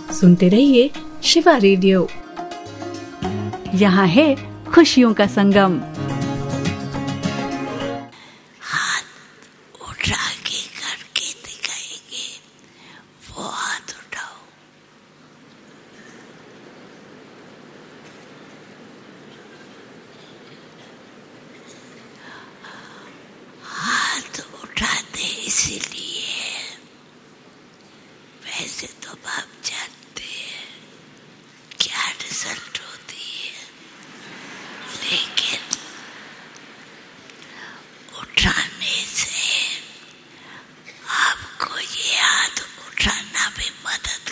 सुनते रहिए शिवा रेडियो। यहाँ है खुशियों का संगम। हाथ उठा के करके दिखाएंगे, वो हाथ उठाओ। हाथ उठाते इसीलिए, वैसे तो आप जानते हैं क्या रिजल्ट होती है, लेकिन उठाने से आपको ये हाथ उठाना भी मदद